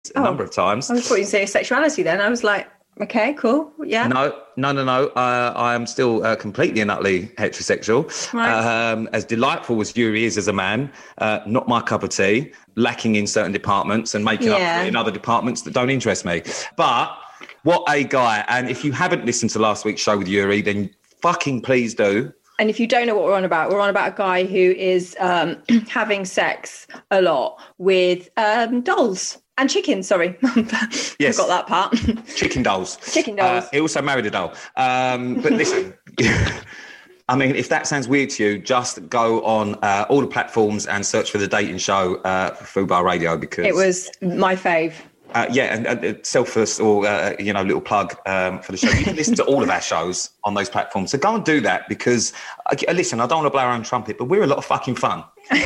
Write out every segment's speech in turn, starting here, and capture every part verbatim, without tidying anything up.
a oh, number of times. I thought you'd say sexuality then. I was like, okay, cool. Yeah. No, no, no, no. Uh, I am still uh, completely and utterly heterosexual. Right. Um, as delightful as Yuri is as a man, uh, not my cup of tea, lacking in certain departments and making yeah. up in other departments that don't interest me. But what a guy. And if you haven't listened to last week's show with Yuri, then fucking please do. And if you don't know what we're on about, we're on about a guy who is um, having sex a lot with um, dolls and chickens. Sorry, yes, I got that part. Chicken dolls. Chicken dolls. Uh, he also married a doll. Um, but listen, I mean, if that sounds weird to you, just go on uh, all the platforms and search for The Dating Show uh, for Fubar Radio, because it was my fave. Uh, yeah, and uh, selfless or, uh, you know, little plug um, for the show. You can listen to all of our shows on those platforms. So go and do that, because, uh, listen, I don't want to blow our own trumpet, but we're a lot of fucking fun.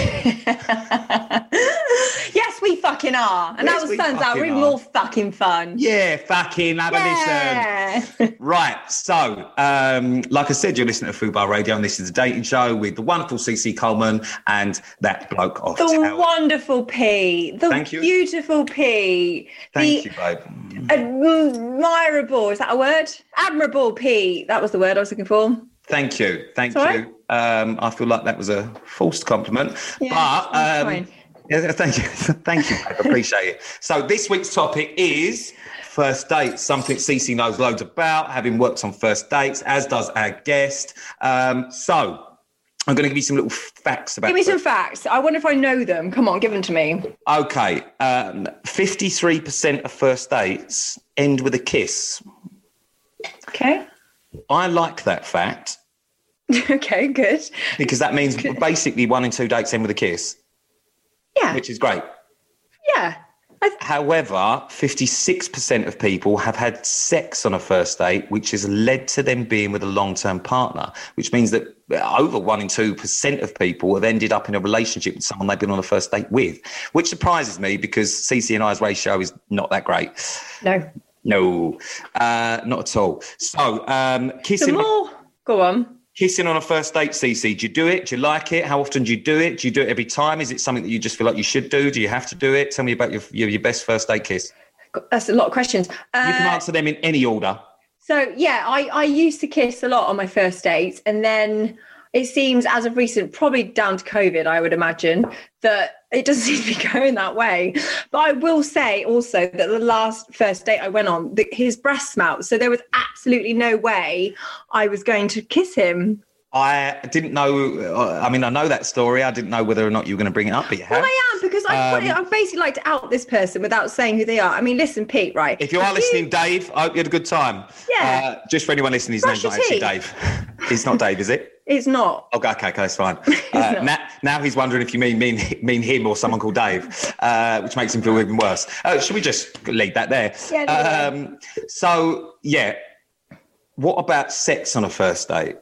Yes, we fucking are. And yes, that turns out we're more fucking fun. Yeah, fucking have yeah. a listen. Right, so, um, like I said, you're listening to Fubar Radio, and this is The Dating Show with the wonderful C C Coleman and that bloke off The town. wonderful Pete. The Thank you. Beautiful Pete. Thank the you, babe. Admirable, is that a word? Admirable Pete. That was the word I was looking for. Thank you. Thank Sorry? you. Um, I feel like that was a forced compliment. Yeah, but um, yeah, thank you. Thank you. I appreciate it. So this week's topic is first dates, something Cece knows loads about, having worked on first dates, as does our guest. Um, so I'm going to give you some little facts about Give me first. some facts. I wonder if I know them. Come on, give them to me. Okay. Um, fifty-three percent of first dates end with a kiss. Okay. I like that fact. Okay, good. Because that means basically one in two dates end with a kiss. Yeah. Which is great. Yeah. Th- However, fifty-six percent of people have had sex on a first date, which has led to them being with a long-term partner, which means that over one in two percent of people have ended up in a relationship with someone they've been on a first date with, which surprises me because Cece and I's ratio is not that great. No. No, uh, not at all. So, um, kissing. Some more. Go on. Kissing on a first date, Cece. Do you do it? Do you like it? How often do you do it? Do you do it every time? Is it something that you just feel like you should do? Do you have to do it? Tell me about your your, your best first date kiss. That's a lot of questions. Uh, you can answer them in any order. So, yeah, I, I used to kiss a lot on my first dates, and then it seems as of recent, probably down to COVID, I would imagine, that it doesn't seem to be going that way. But I will say also that the last first date I went on, the, his breath smelled. So there was absolutely no way I was going to kiss him. I didn't know, I mean, I know that story. I didn't know whether or not you were going to bring it up, but you have. Well, I am, because I, um, I basically like to out this person without saying who they are. I mean, listen, Pete, right? If you are if listening, you... Dave, I hope you had a good time. Yeah. Uh, just for anyone listening, his Brush name's not actually Dave. It's not Dave, is it? It's not. Okay, okay, okay, that's fine. Uh, now, now he's wondering if you mean mean mean him or someone called Dave, uh, which makes him feel even worse. Uh, should we just leave that there? Yeah. Um, so, yeah. What about sex on a first date?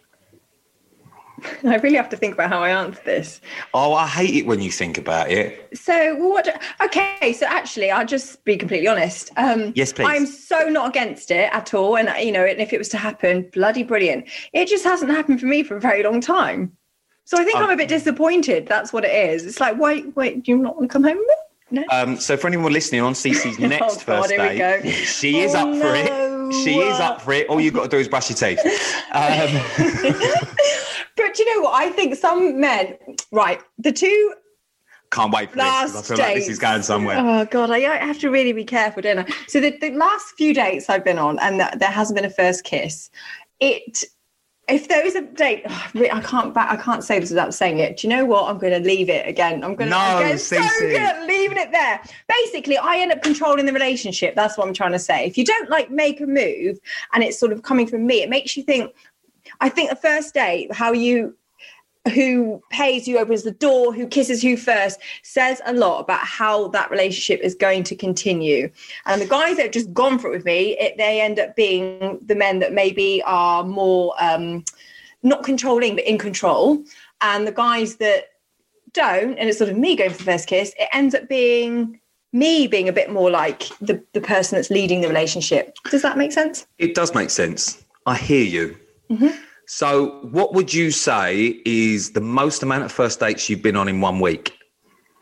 I really have to think about how I answer this. Oh, I hate it when you think about it. So, well, what? Do, okay, so actually, I'll just be completely honest. Um, yes, please. I'm so not against it at all, and you know, if it was to happen, bloody brilliant. It just hasn't happened for me for a very long time. So I think um, I'm a bit disappointed. That's what it is. It's like, wait, wait, do you not want to come home with me? No. Um, so for anyone listening on Cece's next oh, God, first date, she is oh, up for no. it. She is up for it. All you've got to do is brush your teeth. Um, But do you know what? I think some men, right, the two Can't wait for last this. I feel dates, like this is going somewhere. Oh, God, I have to really be careful, don't I? So the, the last few dates I've been on, and the, there hasn't been a first kiss, it... If there is a date, oh, I can't back, I can't say this without saying it. Do you know what? I'm going to leave it again. I'm going to no, get so good at leaving it there. Basically, I end up controlling the relationship. That's what I'm trying to say. If you don't like make a move and it's sort of coming from me, it makes you think. I think the first date, how you, who pays, who opens the door, who kisses who first, says a lot about how that relationship is going to continue. And the guys that have just gone for it with me, it, they end up being the men that maybe are more um, not controlling, but in control. And the guys that don't, and it's sort of me going for the first kiss, it ends up being me being a bit more like the, the person that's leading the relationship. Does that make sense? It does make sense. I hear you. Mm-hmm. So what would you say is the most amount of first dates you've been on in one week?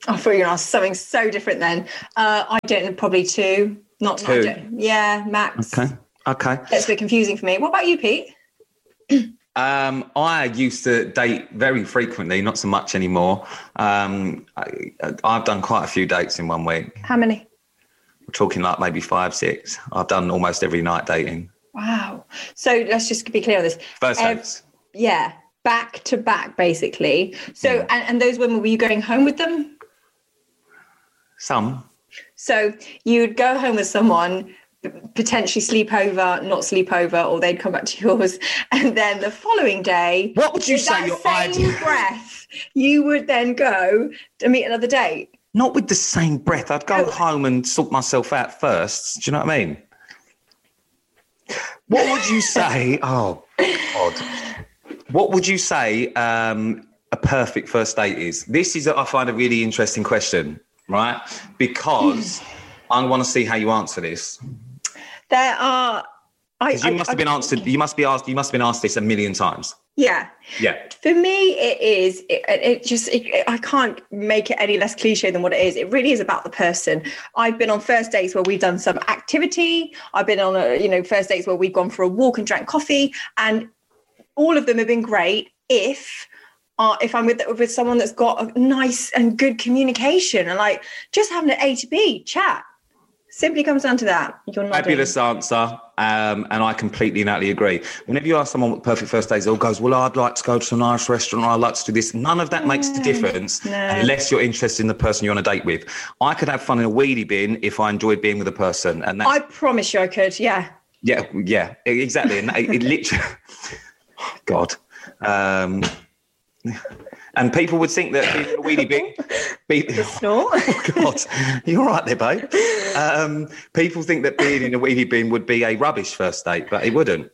I thought you were going to ask something so different then. Uh, I don't know, probably two. Not two. I don't, yeah, max. Okay. Okay. That's a bit confusing for me. What about you, Pete? Um, I used to date very frequently, not so much anymore. Um, I, I've done quite a few dates in one week. How many? We're talking like maybe five, six. I've done almost every night dating. Wow. So let's just be clear on this. First um, dates. Yeah, back to back, basically. So, Yeah. and, and those women, were you going home with them? Some. So you'd go home with someone, potentially sleep over, not sleep over, or they'd come back to yours, and then the following day, What would you with say that your same ideal? breath, you would then go to meet another date? Not with the same breath. I'd go Oh. home and sort myself out first. Do you know what I mean? What would you say? Oh, God. What would you say um, a perfect first date is? This is, I find, a really interesting question, right? Because I want to see how you answer this. There are. I, Because you I- must I- have been answered. You must be asked. You must have been asked this a million times. Yeah. Yeah. For me, it is. It, it just. It, I can't make it any less cliche than what it is. It really is about the person. I've been on first dates where we've done some activity. I've been on, a, you know, first dates where we've gone for a walk and drank coffee, and all of them have been great. If uh, if I'm with with someone that's got a nice and good communication, and like just having an A to B chat, simply comes down to that. You're nodding. Fabulous answer. Um, and I completely and utterly agree. Whenever you ask someone what perfect first days, they'll goes, well, I'd like to go to a nice restaurant, or I'd like to do this. None of that makes a difference no. unless you're interested in the person you're on a date with. I could have fun in a wheelie bin if I enjoyed being with a person. And that's, I promise you I could, yeah. yeah, yeah, exactly. And it, it literally, God. Um, and people would think that being in a wheelie bin, be, The snore. oh God, you're all right there, babe. Um, people think that being in a wheelie bin would be a rubbish first date, but it wouldn't.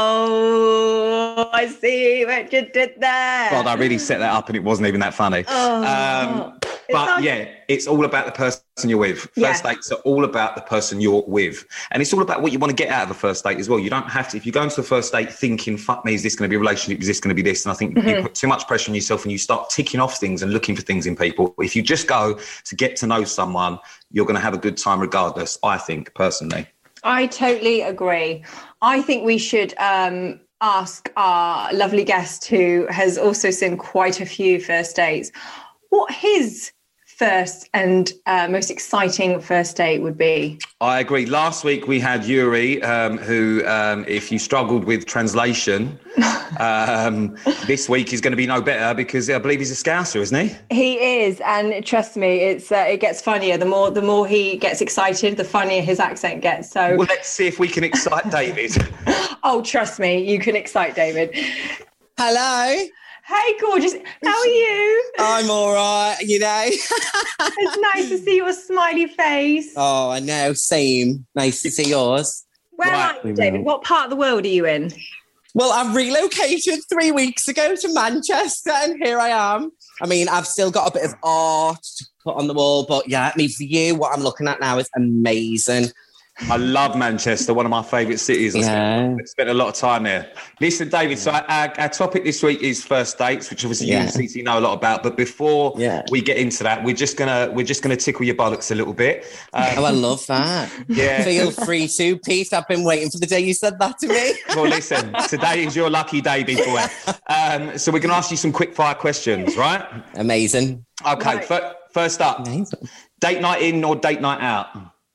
Oh, I see what you did there. God, I really set that up and it wasn't even that funny. Oh, um, it's but not- yeah, it's all about the person you're with. First Yeah. dates are all about the person you're with. And it's all about what you want to get out of a first date as well. You don't have to, if you go into a first date thinking, fuck me, is this going to be a relationship? Is this going to be this? And I think Mm-hmm. you put too much pressure on yourself and you start ticking off things and looking for things in people. If you just go to get to know someone, you're going to have a good time regardless, I think, personally. I totally agree. I think we should um, ask our lovely guest, who has also seen quite a few first dates, what his first and uh, most exciting first date would be. I agree. Last week we had Yuri, um, who, um, if you struggled with translation, um, this week is going to be no better because I believe he's a Scouser, isn't he? He is, and trust me, it's uh, it gets funnier. The more the more he gets excited, the funnier his accent gets. So, Well, let's see if we can excite David. oh, trust me, you can excite David. Hello. Hey, gorgeous. How are you? I'm all right, you know. It's nice to see your smiley face. Oh, I know. Same. Nice to see yours. Where right, are you, David? What part of the world are you in? Well, I relocated three weeks ago to Manchester, and here I am. I mean, I've still got a bit of art to put on the wall, but yeah, I mean, for you, what I'm looking at now is amazing. I love Manchester, one of my favourite cities. I Yeah. spent, spent a lot of time there. Listen, David, so our, our topic this week is first dates, which obviously you Yeah. and Cece know a lot about. But before Yeah. we get into that, we're just gonna we're just gonna tickle your bollocks a little bit. Um, Oh, I love that. Yeah. Feel free to, Pete. I've been waiting for the day you said that to me. Well, listen, today is your lucky day, big boy. Um, so we're going to ask you some quick fire questions, right? Amazing. Okay, Right. fir- first up, Amazing. date night in or date night out?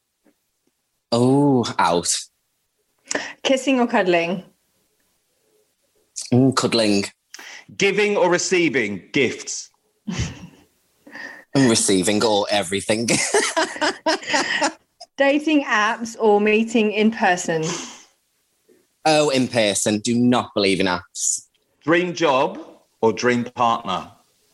Oh, out. Kissing or cuddling? Mm, cuddling. Giving or receiving gifts? And receiving or everything. Dating apps or meeting in person? Oh, in person. Do not believe in apps. Dream job or dream partner?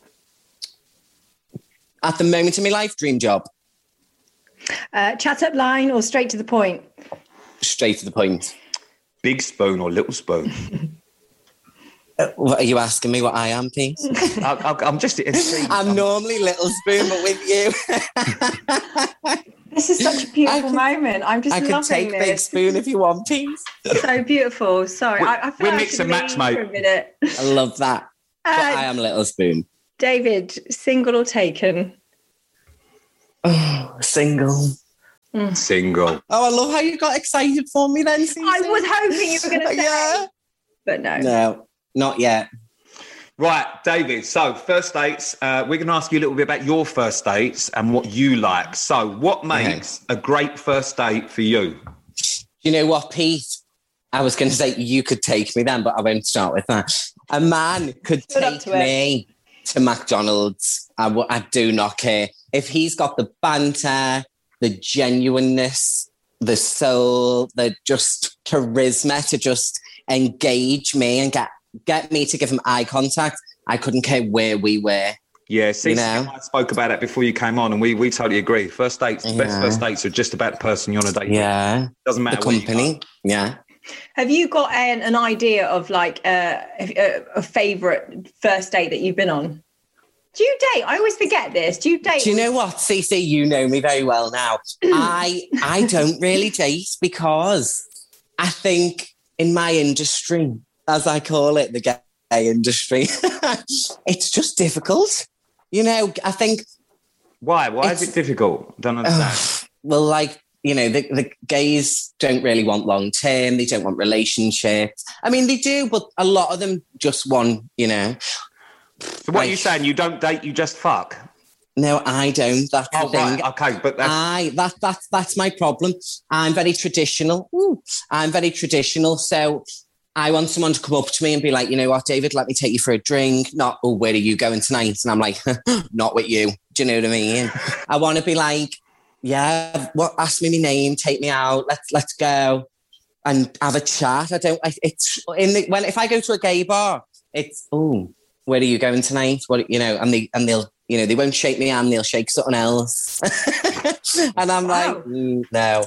At the moment in my life, dream job. Uh, chat up line or straight to the point? Straight to the point. Big spoon or little spoon? Uh, What are you asking me what I am, Pete? I, I, I'm just intrigued. I'm normally little spoon, but with you. This is such a beautiful I moment. I'm just I could loving take this. big spoon if you want, Pete. So beautiful. Sorry, We're- I, I feel we're like I mix should and match, leave mate. for a minute. I love that. But Uh, I am little spoon. David, single or taken? Oh, single. Mm. Single. Oh, I love how you got excited for me then, Cece. I was hoping you were going to say, yeah. but no. No, not yet. Right, David. So, first dates. Uh, we're going to ask you a little bit about your first dates and what you like. So, what makes okay. a great first date for you? You know what, Pete? I was going to say you could take me then, but I won't start with that. A man could Put take to me to McDonald's. I, w- I do not care. If he's got the banter, the genuineness, the soul, the just charisma to just engage me and get get me to give him eye contact, I couldn't care where we were. Yeah, see, you know? I spoke about that before you came on, and we we totally agree. First dates, the yeah. best first dates are just about the person you're on a date yeah. with. Doesn't matter the company. Yeah. Have you got an, an idea of like uh, a, a favourite first date that you've been on? Do you date? I always forget this. Do you date? Do you know what, Cece? You know me very well now. I I don't really date because I think in my industry, as I call it, the gay industry, it's just difficult. You know, I think... Why? Why is it difficult? I don't understand. Uh, well, like, you know, the, the gays don't really want long-term. They don't want relationships. I mean, they do, but a lot of them just want, you know... So what like, are you saying? You don't date, you just fuck? No, I don't. That's oh, the thing. Right. Okay, but that's... I, that, that's, that's my problem. I'm very traditional. Ooh, I'm very traditional, so... I want someone to come up to me and be like, you know what, David, let me take you for a drink. Not, oh, where are you going tonight? And I'm like, not with you. Do you know what I mean? I want to be like, yeah, what? Ask me my name, take me out, let's let's go and have a chat. I don't. I, it's in the when if I go to a gay bar, it's oh, where are you going tonight? What you know? And they and they'll you know they won't shake me hand, they'll shake something else. And I'm wow. like, mm, no,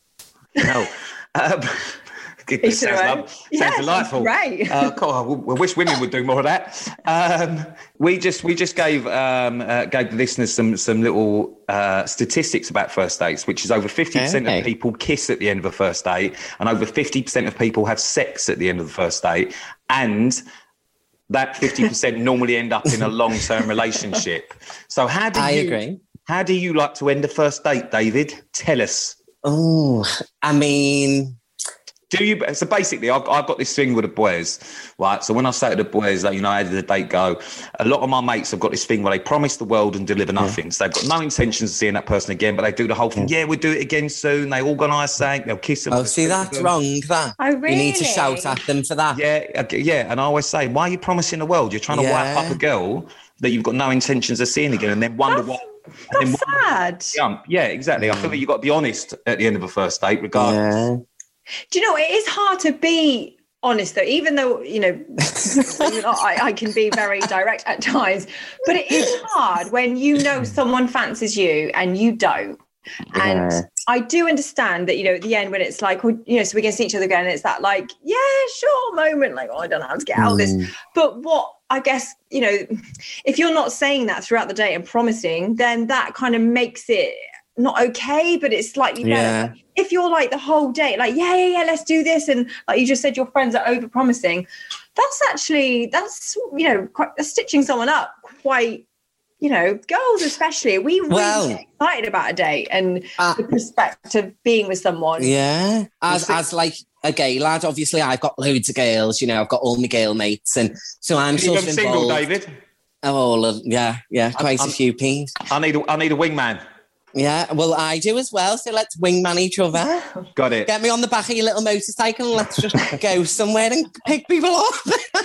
no. Um, It sounds, love, sounds yeah, delightful. Right. Uh, God, I wish women would do more of that. Um, we just we just gave um, uh, gave the listeners some some little uh, statistics about first dates, which is over fifty percent okay. of people kiss at the end of a first date, and over fifty percent of people have sex at the end of the first date, and that fifty percent normally end up in a long term relationship. So how do I you agree. How do you like to end a first date, David? Tell us. Oh, I mean. Do you? So basically, I've, I've got this thing with the boys, right? So when I say to the boys, like, you know, how did the date go? A lot of my mates have got this thing where they promise the world and deliver nothing. Yeah. So they've got no intentions of seeing that person again, but they do the whole thing. Yeah, we'll do it again soon. They organise something. They'll kiss them. Oh, see, that's them. wrong, that. Oh, really? You need to shout at them for that. Yeah, yeah. And I always say, why are you promising the world? You're trying to yeah. wipe up a girl that you've got no intentions of seeing again and then wonder that's, what... That's then sad. Wonder, yeah, exactly. Mm. I feel like you've got to be honest at the end of a first date, regardless. Yeah. Do you know, it is hard to be honest, though, even though, you know, I, I can be very direct at times, but it is hard when you know someone fancies you and you don't. And yeah. I do understand that, you know, at the end when it's like, you know, so we can see each other again, and it's that like, yeah, sure moment, like, oh, I don't know how to get out of this. Mm. But what I guess, you know, if you're not saying that throughout the day and promising, then that kind of makes it not okay, but it's slightly better. Yeah. If you're like the whole day, like, yeah, yeah, yeah, let's do this. And like you just said, your friends are over promising. That's actually, that's, you know, quite, that's stitching someone up quite, you know, girls especially. We really well, get excited about a date and uh, the prospect of being with someone. Yeah. As, as like a gay lad, obviously I've got loads of girls, you know, I've got all my girl mates. And so I'm Can sort you of single, involved. David? Oh, yeah, yeah, quite I'm, a few P's. I need a, I need a wingman. Yeah, well, I do as well. So let's wingman each other. Got it. Get me on the back of your little motorcycle and let's just go somewhere and pick people off.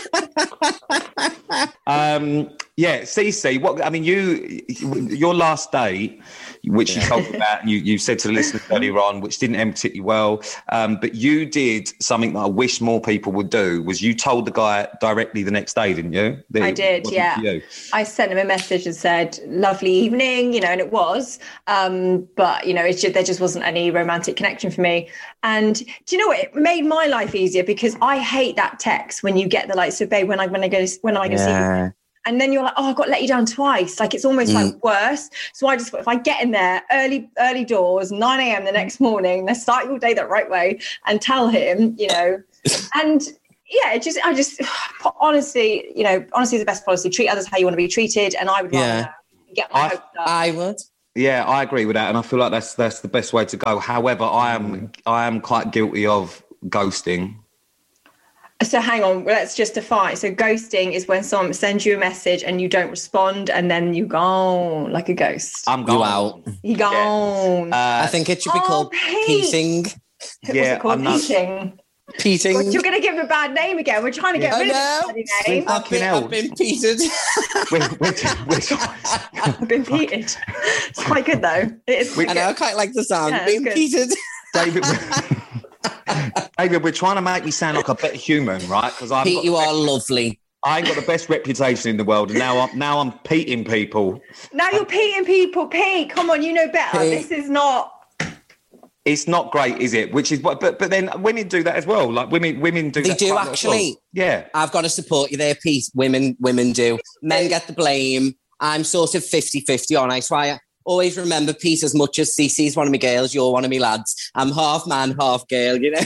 um, yeah, Cece, what I mean, you, your last date, which you told me about, you, you said to the listeners earlier on, which didn't end particularly well, um, but you did something that I wish more people would do, was you told the guy directly the next day, didn't you? That I did, yeah. I sent him a message and said, lovely evening, you know, and it was, um, but, you know, it's just, there just wasn't any romantic connection for me. And do you know what? It made my life easier because I hate that text when you get the like, so babe, when I, when I go, when I go yeah. see you. And then you're like, oh, I've got to let you down twice. Like, it's almost mm. like worse. So I just, if I get in there early, early doors, nine a.m. the next morning, let's start your day that right way and tell him, you know, and yeah, it just, I just, honestly, you know, honestly, the best policy, treat others how you want to be treated. And I would rather yeah. get my I, hopes up. I would. Yeah, I agree with that, and I feel like that's that's the best way to go. However, I am I am quite guilty of ghosting. So hang on, let's just define. So ghosting is when someone sends you a message and you don't respond, and then you gone like a ghost. I'm gone. You out. You gone. Yeah. Uh, I think it should be oh, called Pete. peating. What's yeah, it called? I'm not- Peating. Peating. God, you're going to give him a bad name again. We're trying to get I rid of know. this bloody name. I've been, I've been peated. we're, we're, we're, I've been peated. It's quite good though. It is. I know, I quite like the sound. Yeah, being it's good. peated. David, we're, David, we're trying to make me sound like a better human, right? Because I'm Pete, you are lovely. I ain't got the best reputation in the world, and now I'm now I'm peating people. Now you're peating people. Pete, come on, you know better. Pete. This is not. It's not great, is it? Which is what, but but then women do that as well. Like women, women do. They that do quite a lot as well. actually. Yeah, I've got to support you there, Pete. Women, women do. Men get the blame. I'm sort of fifty-fifty on. I try. I always remember, Pete, as much as Cece's one of my girls, you're one of my lads. I'm half man, half girl, you know.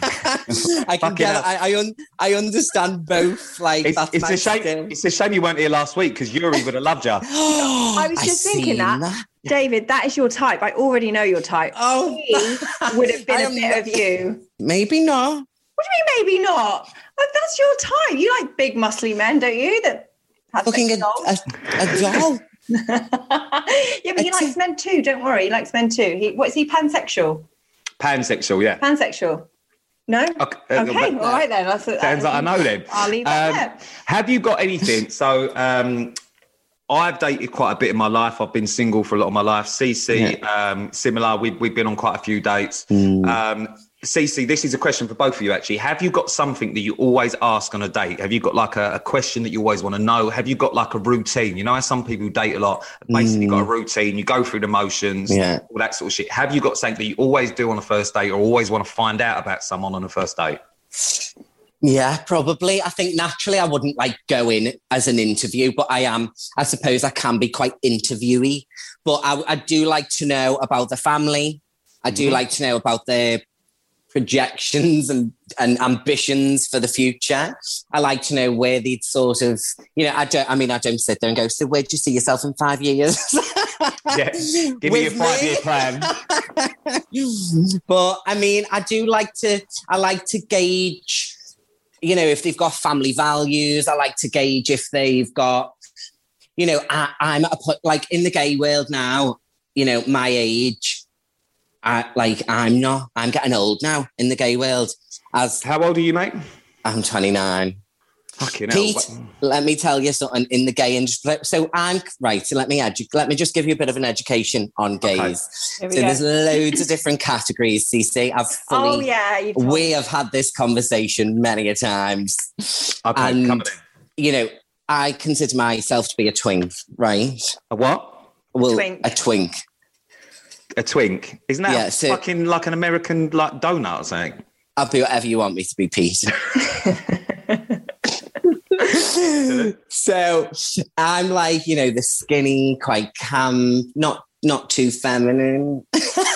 I can get it. I I, un, I understand both. Like it's, that's it's my a shame. skill. It's a shame you weren't here last week because Yuri would have loved you. I was just I thinking seen that. that. David, that is your type. I already know your type. Oh, He would have been I a am bit not- of you. Maybe not. What do you mean, maybe not? Like, that's your type. You like big, muscly men, don't you? That have Looking sex at dolls. a, a doll. Yeah, but he It's likes a- men too. Don't worry, he likes men too. He, what is he? Pansexual. Pansexual, yeah. Pansexual. No. Okay, uh, Okay. but- All right then. That's, Sounds like I know then. I'll leave that Um, there. Have you got anything? So um, I've dated quite a bit in my life. I've been single for a lot of my life. Cece, um, similar. We've, we've been on quite a few dates. Mm. Um, Cece, this is a question for both of you, actually. Have you got something that you always ask on a date? Have you got like a, a question that you always want to know? Have you got like a routine? You know how some people date a lot, basically Mm. got a routine, you go through the motions, Yeah. all that sort of shit. Have you got something that you always do on a first date or always want to find out about someone on a first date? Yeah, probably. I think naturally I wouldn't like go in as an interview, but I am, I suppose I can be quite interviewy. But I, I do like to know about the family. I do Mhm. like to know about their projections and, and ambitions for the future. I like to know where they'd sort of, you know, I don't, I mean, I don't sit there and go, so where do you see yourself in five years? Yeah, give me your With five-year me? plan. But I mean, I do like to, I like to gauge, you know, if they've got family values. I like to gauge if they've got, you know, I, I'm at a point, like in the gay world now, you know, my age, I like, I'm not, I'm getting old now in the gay world. As How old are you, mate? I'm twenty-nine. Fucking hell. Pete, let me tell you something in the gay industry. So I'm right. So let me edu- let me just give you a bit of an education on gays. Here So we go. there's loads of different categories. C C, I've fully. Oh yeah, you've told We me. have had this conversation many a times. Okay, and, come on in. you know, I consider myself to be a twink, right? A what? Well, twink. a twink. A twink? Isn't that Yeah, so- fucking like an American like donut or something? I'll be whatever you want me to be, Pete. So I'm like, you know, the skinny, quite cam, not not too feminine.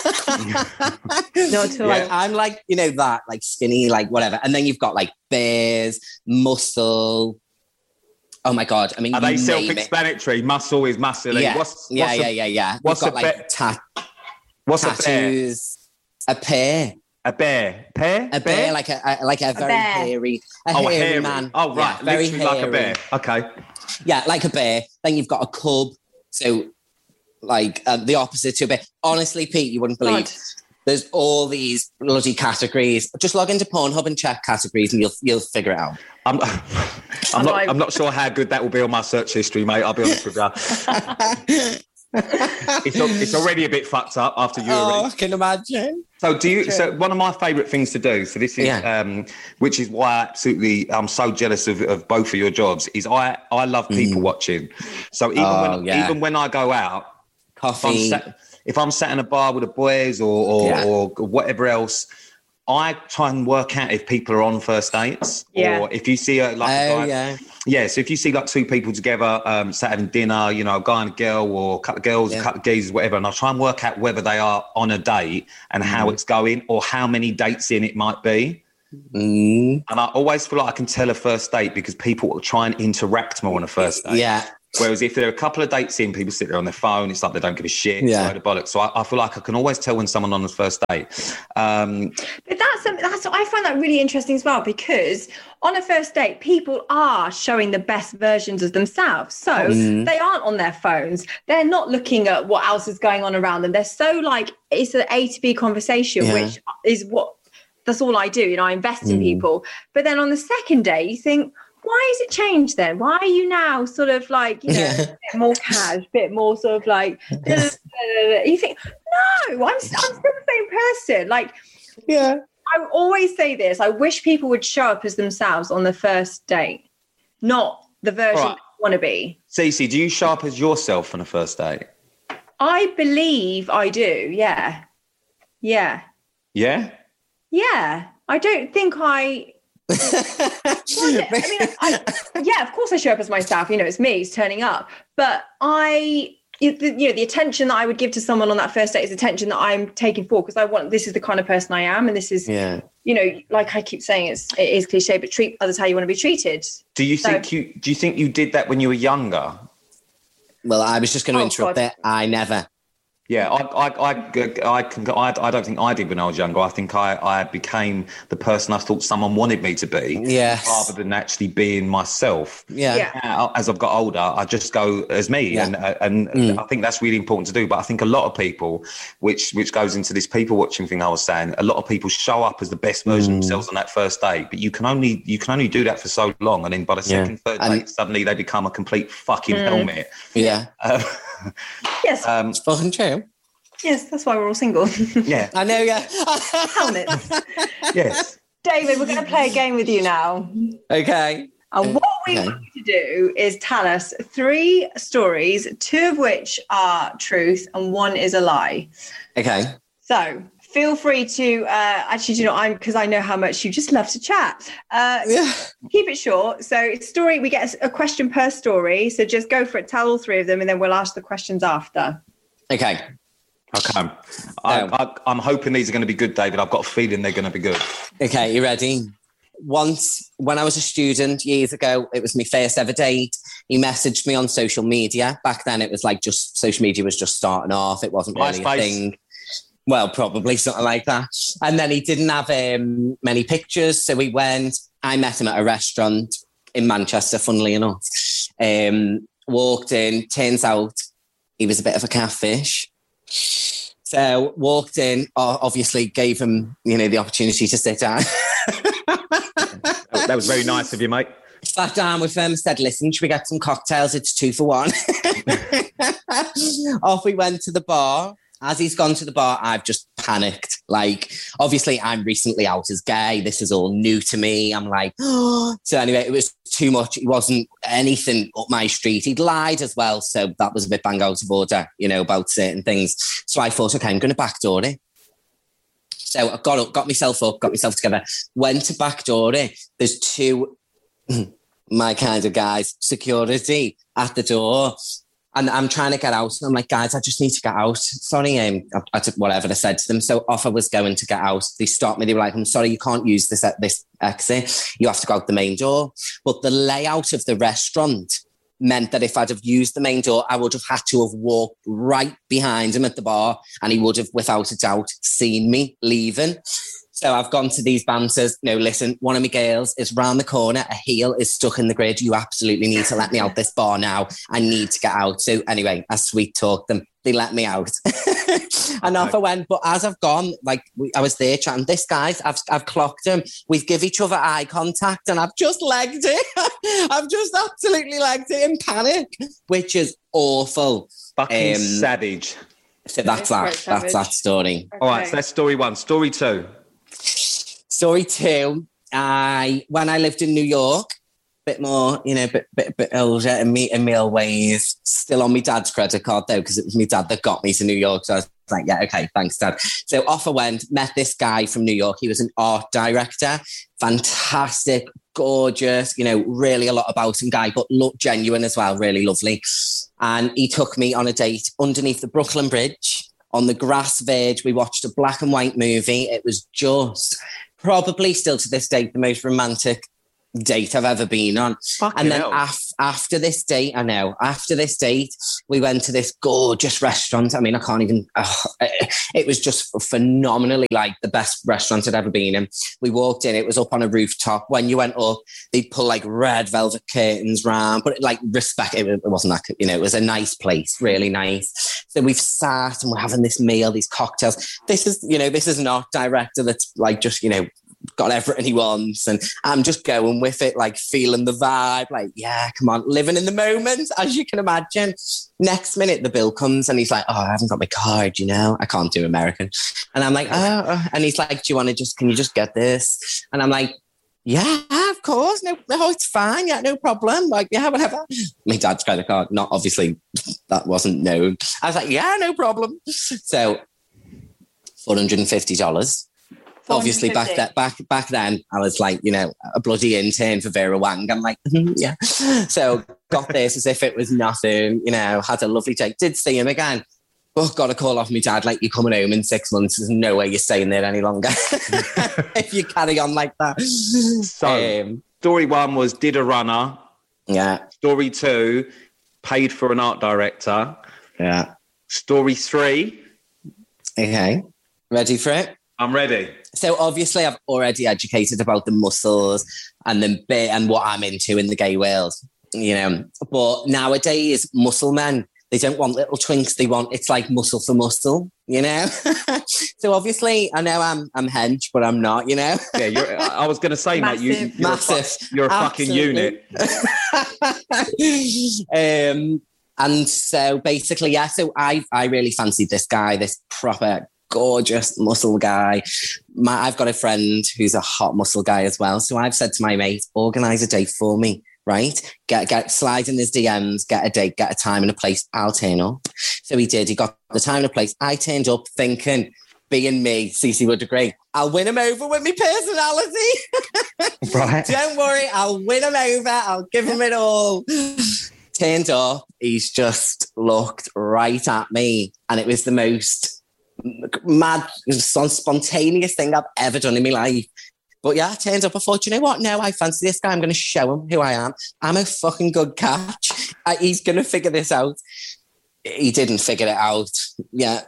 Not too Like, like, I'm like, you know, that like skinny, like whatever. And then you've got like bears, muscle. Oh my God. I mean, Are you they name it. self-explanatory? Muscle is muscle. Yeah. What's, yeah, what's yeah, a, yeah, yeah. what's We've a got like bear? ta- What's a bear? tattoos. A pear. A bear? Pear? A bear, like a, a like a very bear. hairy, a oh, a hairy, hairy man. Oh, right. Yeah, very Literally like a hairy. bear. Okay. Yeah, like a bear. Then you've got a cub. So, like uh, the opposite to a bear. Honestly, Pete, you wouldn't believe. God. There's all these bloody categories. Just log into Pornhub and check categories, and you'll you'll figure it out. I'm, I'm, I'm not, like- I'm not sure how good that will be on my search history, mate. I'll be honest with you. It's, al- it's already a bit fucked up after you. Oh, I can imagine. So do you? So one of my favourite things to do. So this is, Yeah. um, which is why I absolutely I'm so jealous of, of both of your jobs. Is I I love people watching. So even Oh, when yeah. even when I go out, if I'm Coffee. sat, if I'm sat in a bar with the boys or or, Yeah. or whatever else, I try and work out if people are on first dates Yeah. or if you see a like a Oh guy. yeah. Yeah, so if you see like two people together, um, sat having dinner, you know, a guy and a girl, or a couple of girls, Yeah. a couple of geezers, whatever, and I'll try and work out whether they are on a date and Mm-hmm. how it's going or how many dates in it might be. Mm, And I always feel like I can tell a first date because people will try and interact more on a first date. yeah. Whereas if there are a couple of dates in, people sit there on their phone. It's like they don't give a shit. Yeah. It's a load of bollocks. So I, I feel like I can always tell when someone on the first date. Um, but that's that's I find that really interesting as well, because on a first date, people are showing the best versions of themselves. So mm. they aren't on their phones. They're not looking at what else is going on around them. They're so like, it's an A to B conversation, yeah. which is what, that's all I do. You know, I invest mm. in people. But then on the second day, you think, why has it changed then? Why are you now sort of like, you know, yeah. a bit more cash, a bit more sort of like, you think, no, I'm, I'm still the same person. Like, yeah. I always say this. I wish people would show up as themselves on the first date, not the version right. they want to be. Cece, do you show up as yourself on a first date? I believe I do. Yeah. Yeah. Yeah? Yeah. I don't think I... well, I mean, I, yeah, of course I show up as myself. You know, it's me, it's turning up. But I... You know, the attention that I would give to someone on that first date is attention that I'm taking for, because I want, this is the kind of person I am. And this is, yeah. you know, like I keep saying, it's, it is cliche, but treat others how you want to be treated. Do you so, think you, do you think you did that when you were younger? Well, I was just going to oh, interrupt God. there. I never. Yeah, I, I, I, I, can, I, I don't think I did when I was younger. I think I, I became the person I thought someone wanted me to be, yes. rather than actually being myself. Yeah. yeah. Now, as I've got older, I just go as me, yeah. and and mm. I think that's really important to do. But I think a lot of people, which which goes into this people watching thing I was saying, a lot of people show up as the best version mm. of themselves on that first date, but you can only you can only do that for so long, and then by the second, yeah. third and date, suddenly they become a complete fucking mm. helmet. Yeah. Uh, yes. Um, it's fucking true. Yes, that's why we're all single. Yeah. I know, yeah. Helmets. Yes. David, we're going to play a game with you now. Okay. And what we okay. want you to do is tell us three stories, two of which are truth and one is a lie. Okay. So feel free to, uh, actually, you know, I'm, because I know how much you just love to chat. Uh, yeah. Keep it short. So story, we get a question per story. So just go for it. Tell all three of them and then we'll ask the questions after. Okay. Okay. I, I, I'm hoping these are going to be good, David. I've got a feeling they're going to be good. Okay, you ready? Once, when I was a student years ago, it was my first ever date. He messaged me on social media. Back then, it was like just social media was just starting off. It wasn't really a thing. Well, probably something like that. And then he didn't have um, many pictures. So we went, I met him at a restaurant in Manchester, funnily enough. Um, walked in, turns out he was a bit of a catfish. So walked in, obviously gave him, you know, the opportunity to sit down. That was very nice of you, mate. Sat down with him, said, listen, should we get some cocktails? It's two for one. Off we went to the bar. As he's gone to the bar, I've just panicked. Like, obviously, I'm recently out as gay. This is all new to me. I'm like, oh. So anyway, it was too much. It wasn't anything up my street. He'd lied as well. So that was a bit bang out of order, you know, about certain things. So I thought, okay, I'm going to backdoor it. So I got up, got myself up, got myself together, went to backdoor it. There's two, my kind of guys, security at the door. And I'm trying to get out. And I'm like, guys, I just need to get out. Sorry, um, I, I took whatever I said to them. So off I was going to get out. They stopped me. They were like, I'm sorry, you can't use this this exit. You have to go out the main door. But the layout of the restaurant meant that if I'd have used the main door, I would have had to have walked right behind him at the bar. And he would have, without a doubt, seen me leaving. So I've gone to these bouncers. No, listen, one of my girls is round the corner. A heel is stuck in the grid. You absolutely need to let me out this bar now. I need to get out. So anyway, I sweet talked them. They let me out. And off I went. But as I've gone, like we, I was there chatting, this guy's, I've, I've clocked him. We give each other eye contact and I've just legged it. I've just absolutely legged it in panic, which is awful. Fucking um, savage. So that's that. That's that story. Okay. All right, so that's story one. Story two. Story two, I when I lived in New York, bit more, you know, bit bit bit older in me in my ways. Still on my dad's credit card though, because it was my dad that got me to New York. So I was like, yeah, okay, thanks, Dad. So off I went, met this guy from New York. He was an art director, fantastic, gorgeous, you know, really a lot about him guy, but look genuine as well, really lovely. And he took me on a date underneath the Brooklyn Bridge. On the grass verge, we watched a black and white movie. It was just probably still to this day the most romantic date I've ever been on. Fucking and then hell. af- after this date, I know, after this date, we went to this gorgeous restaurant. I mean, I can't even, oh, it was just phenomenally like the best restaurant I'd ever been in. We walked in, it was up on a rooftop. When you went up, they'd pull like red velvet curtains round, but like respect, it, it wasn't like, you know, it was a nice place, really nice. So we've sat and we're having this meal, these cocktails. This is, you know, this is an art director that's like just, you know, got everything he wants, and I'm just going with it, like feeling the vibe, like, yeah, come on, living in the moment, as you can imagine. Next minute, the bill comes and he's like, oh, I haven't got my card, you know, I can't do American. And I'm like, oh, oh. And he's like, do you want to just, can you just get this? And I'm like, yeah, of course, no, no, it's fine, yeah, no problem, like, yeah, whatever. My dad's credit card, not obviously, that wasn't known. I was like, yeah, no problem. So, four hundred fifty dollars. Obviously, back that back back then, I was like, you know, a bloody intern for Vera Wang. I'm like, mm, yeah. So got this as if it was nothing. You know, had a lovely day. Did see him again. Oh, got a call off my dad. Like, you're coming home in six months. There's no way you're staying there any longer if you carry on like that. So, um, story one was did a runner. Yeah. Story two, paid for an art director. Yeah. Story three. Okay. Ready for it? I'm ready. So obviously I've already educated about the muscles and the bit and what I'm into in the gay world, you know, but nowadays muscle men, they don't want little twinks. They want, it's like muscle for muscle, you know? So obviously I know I'm I'm hench, but I'm not, you know? Yeah, you're, I was going to say, mate, you, you're massive. a, fu- you're a fucking unit. um, and so basically, yeah, so I, I really fancied this guy, this proper gorgeous muscle guy. My, I've got a friend who's a hot muscle guy as well. So I've said to my mate, organise a date for me, right? Get get slide in his D Ms, get a date, get a time and a place. I'll turn up. So he did. He got the time and a place. I turned up thinking, being me, Cece would agree, I'll win him over with my personality. Right. Don't worry, I'll win him over. I'll give him it all. Turned up. He's just looked right at me. And it was the most mad, spontaneous thing I've ever done in my life. But yeah, I turned up. I thought, you know what? No, I fancy this guy. I'm going to show him who I am. I'm a fucking good catch. Uh, he's going to figure this out. He didn't figure it out. Yeah.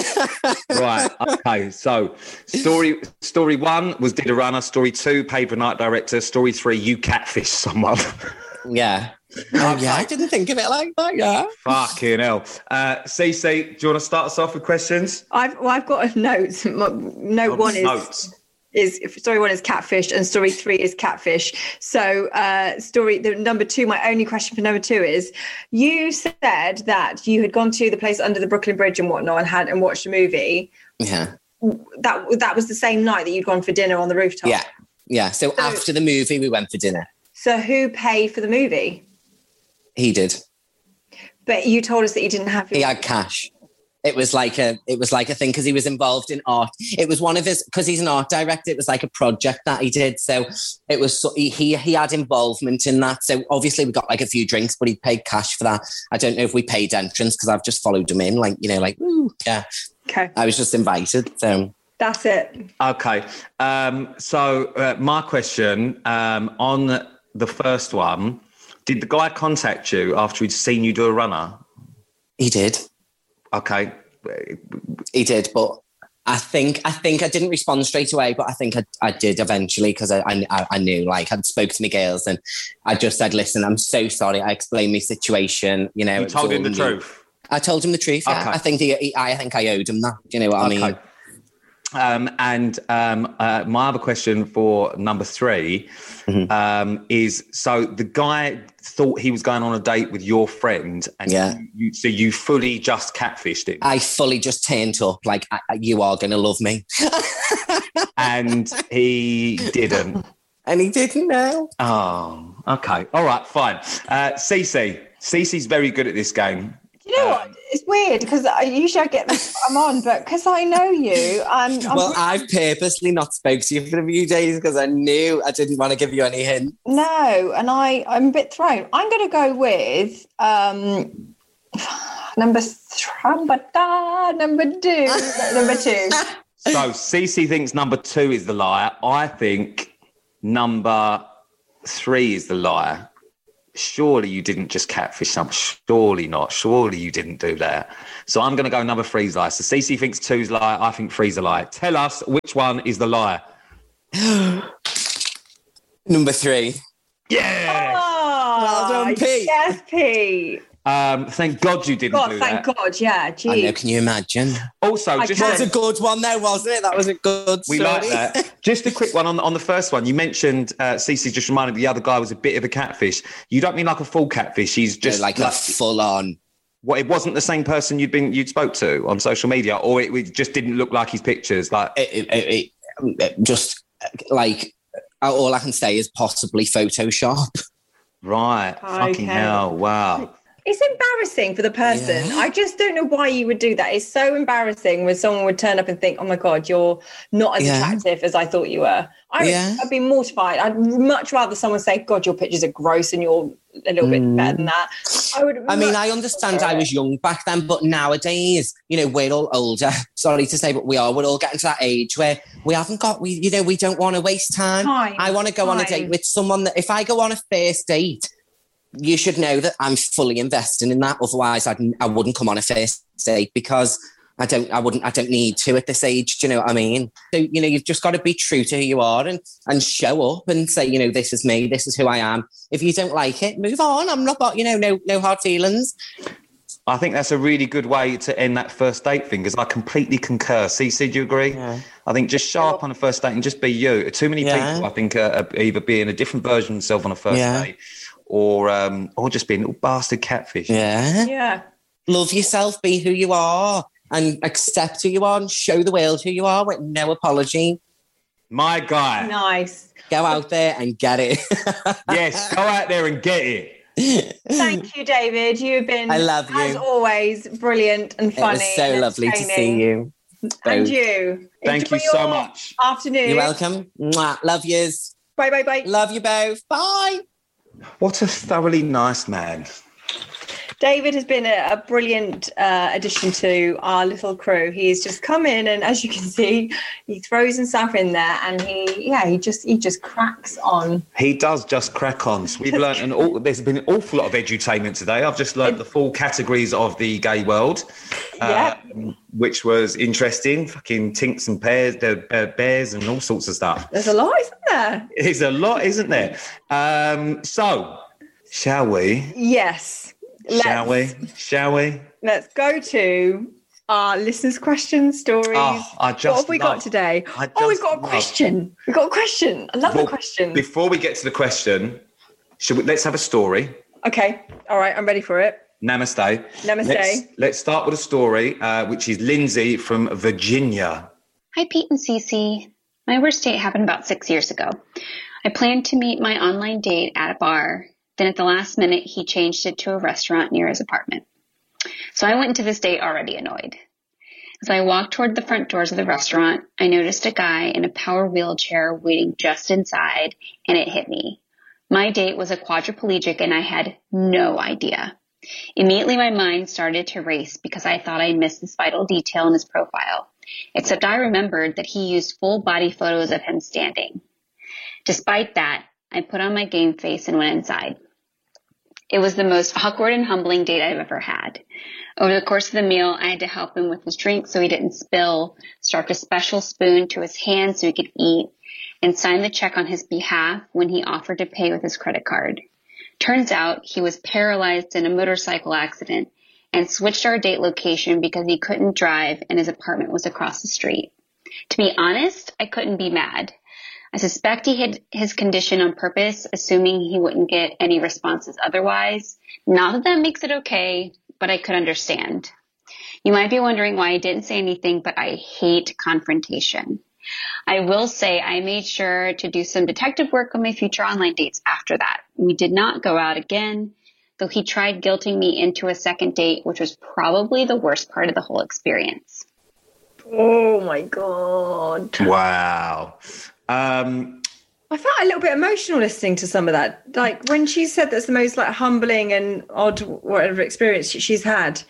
Right. Okay. So story story one was did a runner. Story two, paid for night director. Story three, you catfish someone. Yeah. Oh, yeah, I didn't think of it like that, yeah. Fucking hell. Uh, Cece, do you want to start us off with questions? I've well, I've got a note. Note oh, one is, notes. is story one is catfish and story three is catfish. So uh, story the number two, my only question for number two is, you said that you had gone to the place under the Brooklyn Bridge and whatnot and had and watched a movie. Yeah. That that was the same night that you'd gone for dinner on the rooftop. Yeah. Yeah. So, so after the movie, we went for dinner. So who paid for the movie? He did. But you told us that you didn't have your... He had cash. It was like a it was like a thing because he was involved in art. It was one of his, because he's an art director, it was like a project that he did. So it was, so he, he he had involvement in that. So obviously we got like a few drinks, but he paid cash for that. I don't know if we paid entrance because I've just followed him in, like, you know, like, ooh, yeah. Okay. I was just invited, so... That's it. Okay. Um, so uh, my question, um, on the first one, did the guy contact you after he'd seen you do a runner? He did. Okay. He did, but I think I think I didn't respond straight away, but I think I, I did eventually because I, I I knew, like, I'd spoke to my girls and I just said, listen, I'm so sorry. I explained my situation. You know, you told him the new. truth. I told him the truth. Yeah. Okay. I think he, he, I think I owed him that. Do you know what okay. I mean? Um, and um, uh, my other question for number three mm-hmm. um, is, so the guy thought he was going on a date with your friend, and yeah. you, you, so you fully just catfished him. I fully just turned up like, I, you are going to love me. And he didn't. And he didn't know. Oh, okay. All right, fine. Uh, Cece. Cece's very good at this game. You know what? It's weird because I usually I get this, I'm on, but because I know you, I'm. I'm well, I've purposely not spoke to you for a few days because I knew I didn't want to give you any hint. No, and I, I'm a bit thrown. I'm going to go with um, number th- number two. number two. So Cece thinks number two is the liar. I think number three is the lie. Surely you didn't just catfish someone. Surely not. Surely you didn't do that. So I'm going to go number three's lie. So Cece thinks two's lie. I think three's a lie. Tell us which one is the lie. Number three. Yeah. Oh, well done, Pete. Yes, Pete. Um, thank God you didn't God, do thank that. God, yeah. Geez. I know, can you imagine? Also, I just can. That was a good one though, wasn't it? That was a good we story. like that. Just a quick one on, on the first one. You mentioned, uh, Cece just reminded me the other guy was a bit of a catfish. You don't mean like a full catfish. He's just No, like, like a full on. What, it wasn't the same person you'd been you'd spoke to on social media, or it, it just didn't look like his pictures. Like It, it, it, it just like all I can say is possibly Photoshop. right, Okay. fucking hell, wow. It's embarrassing for the person. Yeah. I just don't know why you would do that. It's so embarrassing when someone would turn up and think, oh my God, you're not as Yeah. attractive as I thought you were. I would, Yeah. I'd be mortified. I'd much rather someone say, God, your pictures are gross and you're a little bit better than that. I would. I mean, much I understand prefer I it. was young back then, but nowadays, you know, we're all older. Sorry to say, but we are. We're all getting to that age where we haven't got, we, you know, we don't want to waste time. Time, I want to go on a time. date with someone that if I go on a first date, you should know that I'm fully investing in that. Otherwise, I'd, I wouldn't come on a first date because I don't, I wouldn't, I don't need to at this age. Do you know what I mean? So, you know, you've just got to be true to who you are and, and show up and say, you know, this is me, this is who I am. If you don't like it, move on. I'm not, you know, no, no hard feelings. I think that's a really good way to end that first date thing, because I completely concur. Cece, do you agree? Yeah. I think just show up on a first date and just be you. Too many Yeah. people, I think, are either being a different version of themselves on a first Yeah. date, or um, or just being a little bastard catfish. Yeah. Yeah. Love yourself, be who you are and accept who you are and show the world who you are with no apology. My guy. Nice. Go out there and get it. Yes, go out there and get it. Thank you, David. You've been, I love you. as always, brilliant and It funny. was so and lovely to see entertaining. you. And Both. you. Thank Enjoy you so your much. Afternoon. You're welcome. Mwah. Love yous. Bye, bye, bye. Love you both. Bye. What a thoroughly nice man. David has been a, a brilliant uh, addition to our little crew. He's just come in, and as you can see, he throws himself in there, and he, yeah, he just he just cracks on. He does just crack on. So we've learned an all, there's been an awful lot of edutainment today. I've just learned the full categories of the gay world, uh, which was interesting. Fucking tinks and pears, the uh, bears and all sorts of stuff. There's a lot, isn't there? It's a lot, isn't there? Um, so, shall we? Yes. Shall we? Shall we? Let's go to our listeners' questions, stories. Oh, I just what have we love- got today? I Oh, we've just got a love- question. We've got a question. I love Well, the question. Before we get to the question, should we, let's have a story. Okay. All right. I'm ready for it. Namaste. Namaste. Let's, let's start with a story, uh, which is Lindsay from Virginia. Hi, Pete and Cece. My worst date happened about six years ago. I planned to meet my online date at a bar. Then at the last minute, he changed it to a restaurant near his apartment. So I went into this date already annoyed. As I walked toward the front doors of the restaurant, I noticed a guy in a power wheelchair waiting just inside, and it hit me. My date was a quadriplegic, and I had no idea. Immediately, my mind started to race because I thought I missed this vital detail in his profile. Except I remembered that he used full body photos of him standing. Despite that, I put on my game face and went inside. It was the most awkward and humbling date I've ever had. Over the course of the meal, I had to help him with his drink so he didn't spill, strapped a special spoon to his hand so he could eat, and sign the check on his behalf when he offered to pay with his credit card. Turns out he was paralyzed in a motorcycle accident and switched our date location because he couldn't drive and his apartment was across the street. To be honest, I couldn't be mad. I suspect he hid his condition on purpose, assuming he wouldn't get any responses otherwise. Not that that makes it okay, but I could understand. You might be wondering why I didn't say anything, but I hate confrontation. I will say I made sure to do some detective work on my future online dates after that. We did not go out again, though he tried guilting me into a second date, which was probably the worst part of the whole experience. Oh my God. Wow. Um, I felt a little bit emotional listening to some of that. Like when she said that's the most like humbling and odd whatever experience she- she's had.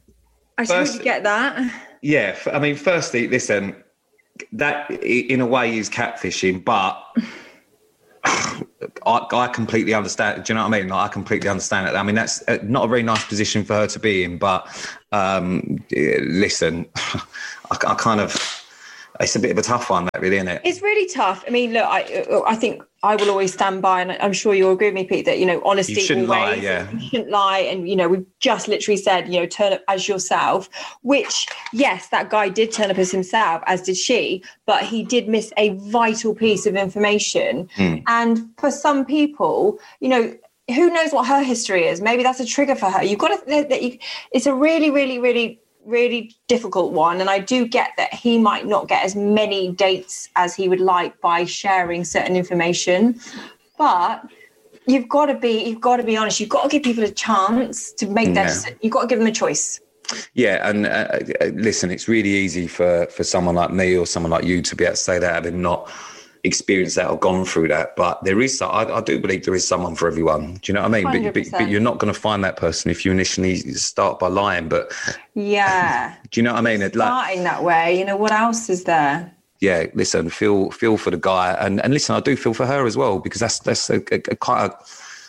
I First- totally get that. yeah, f- I mean, firstly, listen, that i- in a way is catfishing, but I, I completely understand. Do you know what I mean? Like, I completely understand it. I mean, that's not a very nice position for her to be in. But um, listen, I, I kind of, it's a bit of a tough one, that really, isn't it? It's really tough. I mean, look, I I think I will always stand by, and I'm sure you'll agree with me, Pete, that, you know, honesty. You shouldn't always, lie, yeah. You shouldn't lie. And, you know, we've just literally said, you know, turn up as yourself, which, yes, that guy did turn up as himself, as did she, but he did miss a vital piece of information. Mm. And for some people, you know, who knows what her history is? Maybe that's a trigger for her. You've got to, that you, it's a really, really, really, really difficult one. And I do get that he might not get as many dates as he would like by sharing certain information, but you've got to be, you've got to be honest. You've got to give people a chance to make yeah. that, you've got to give them a choice. Yeah. And uh, listen, it's really easy for, for someone like me or someone like you to be able to say that, having not experienced that or gone through that. But there is, I, I do believe there is someone for everyone. Do you know what I mean? But, but, but you're not going to find that person if you initially start by lying. But yeah, do you know what I mean? Starting like, that way, you know, what else is there? Yeah, listen, feel feel for the guy, and and listen, I do feel for her as well, because that's that's a, a, a quite a.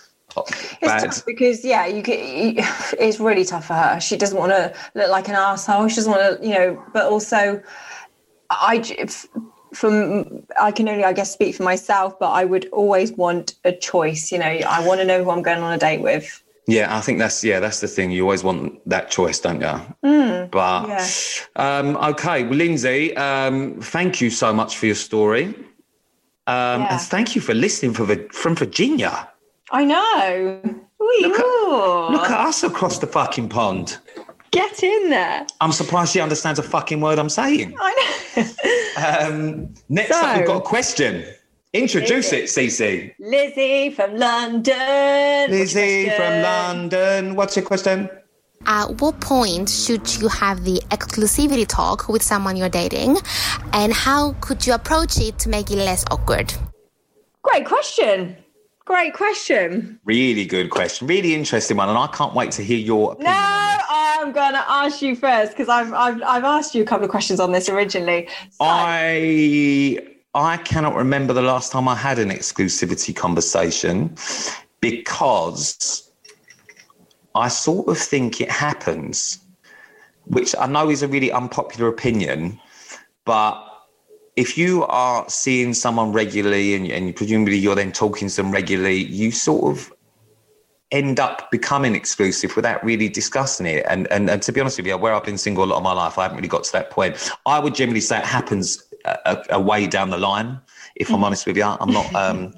Bad. It's tough because yeah, you get, it's really tough for her. She doesn't want to look like an arsehole. She doesn't want to, you know, but also, I. From I can only, I guess, speak for myself, but I would always want a choice. You know, I want to know who I'm going on a date with. Yeah, I think that's yeah, that's the thing. You always want that choice, don't you? Mm, but yeah. um, okay, well, Lindsay, um, thank you so much for your story, um, yeah. and thank you for listening for the, from Virginia. I know. Look at, look at us across the fucking pond. Get in there. I'm surprised she understands a fucking word I'm saying. I know. um, next so, up, we've got a question. Introduce Lizzie. it, Cece. Lizzie from London. Lizzie from London. What's your question? At what point should you have the exclusivity talk with someone you're dating? And how could you approach it to make it less awkward? Great question. Great question. Really good question. Really interesting one. And I can't wait to hear your opinion. No, I'm going to ask you first, because I've, I've, I've asked you a couple of questions on this originally. So. I I cannot remember the last time I had an exclusivity conversation, because I sort of think it happens, which I know is a really unpopular opinion, but if you are seeing someone regularly and, and presumably you're then talking to them regularly, you sort of end up becoming exclusive without really discussing it. And, and, and to be honest with you, where I've been single a lot of my life, I haven't really got to that point. I would generally say it happens a, a, a way down the line, if I'm honest with you. I'm not... Um,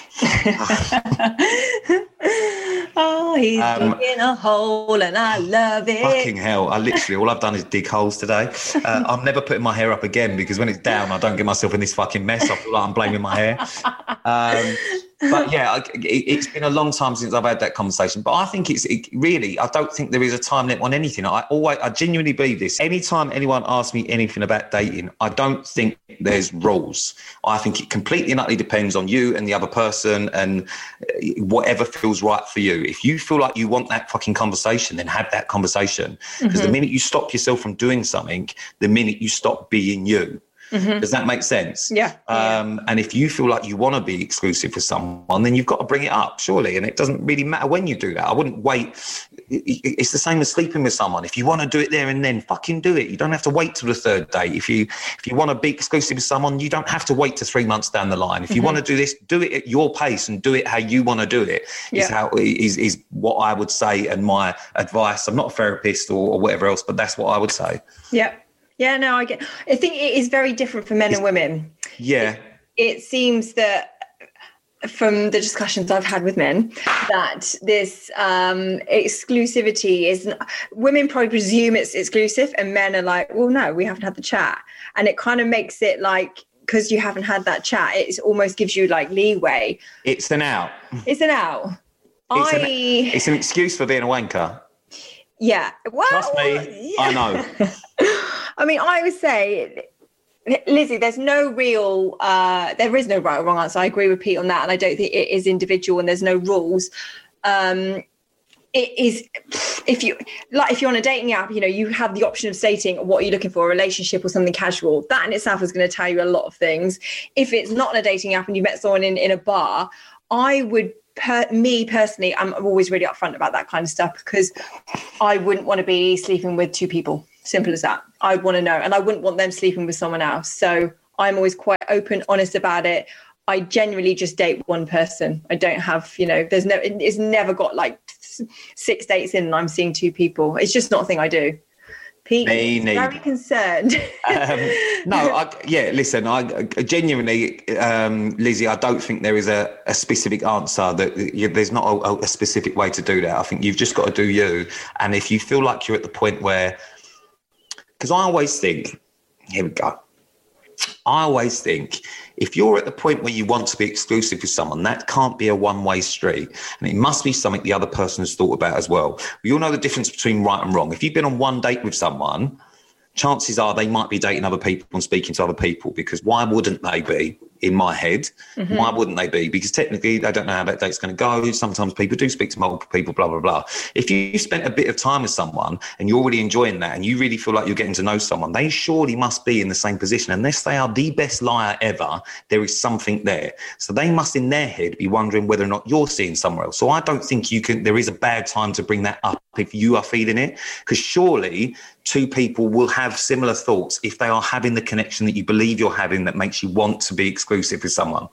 Oh, he's um, digging a hole and I love it. Fucking hell. I literally, all I've done is dig holes today. Uh, I'm never putting my hair up again, because when it's down, I don't get myself in this fucking mess. I feel like I'm blaming my hair. Um, but yeah, it, it's been a long time since I've had that conversation. But I think it's it, really, I don't think there is a time limit on anything. I always, I genuinely believe this. Anytime anyone asks me anything about dating, I don't think there's rules. I think it completely and utterly depends on you and the other person and whatever feels right for you. If you feel like you want that fucking conversation, then have that conversation. Because mm-hmm. the minute you stop yourself from doing something, the minute you stop being you. Mm-hmm. Does that make sense? Yeah. Um, yeah. And if you feel like you want to be exclusive with someone, then you've got to bring it up, surely. And it doesn't really matter when you do that. I wouldn't wait. It's the same as sleeping with someone. If you want to do it there and then, fucking do it. You don't have to wait till the third date. If you if you want to be exclusive with someone, you don't have to wait to three months down the line. If you mm-hmm. want to do this, do it at your pace and do it how you want to do it. Yeah. Is how is is what I would say and my advice. I'm not a therapist or, or whatever else, but that's what I would say. Yeah. Yeah, no, I get. I think it is very different for men it's, and women. Yeah, it, it seems that from the discussions I've had with men that this um, exclusivity is. Women probably presume it's exclusive, and men are like, "Well, no, we haven't had the chat," and it kind of makes it like, because you haven't had that chat, it almost gives you like leeway. It's an out. It's an out. It's, I. An, it's an excuse for being a wanker. Yeah. Well, trust me, yeah. I know. I mean, I would say, Lizzie, there's no real, uh, there is no right or wrong answer. I agree with Pete on that. And I don't think it is individual and there's no rules. Um, it is, if you, like, if you're on a dating app, you know, you have the option of stating what are you looking for, a relationship or something casual. That in itself is going to tell you a lot of things. If it's not on a dating app and you met someone in, in a bar, I would, per, me personally, I'm always really upfront about that kind of stuff because I wouldn't want to be sleeping with two people. Simple as that. I'd want to know. And I wouldn't want them sleeping with someone else. So I'm always quite open, honest about it. I generally just date one person. I don't have, you know, there's no, it's never got like six dates in and I'm seeing two people. It's just not a thing I do. Pete is very concerned. um, no, I, yeah, listen, I, I genuinely, um, Lizzie, I don't think there is a, a specific answer that you, there's not a, a specific way to do that. I think you've just got to do you. And if you feel like you're at the point where, because I always think, here we go. I always think if you're at the point where you want to be exclusive with someone, that can't be a one-way street. And it must be something the other person has thought about as well. We all know the difference between right and wrong. If you've been on one date with someone, chances are they might be dating other people and speaking to other people, because why wouldn't they be? In my head, mm-hmm. Why wouldn't they be? Because technically they don't know how that date's going to go. Sometimes people do speak to multiple people, blah, blah, blah. If you spent a bit of time with someone and you're really enjoying that and you really feel like you're getting to know someone, they surely must be in the same position. Unless they are the best liar ever, there is something there. So they must in their head be wondering whether or not you're seeing somewhere else. So I don't think you can, there is a bad time to bring that up if you are feeling it, because surely two people will have similar thoughts if they are having the connection that you believe you're having that makes you want to be exclusive with someone.